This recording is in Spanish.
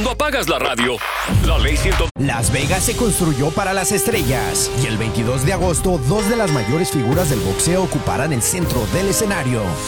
cuando apagas la radio. La ley 100. Las Vegas se construyó para las estrellas y el 22 de agosto, dos de las mayores figuras del boxeo ocuparán el centro del escenario.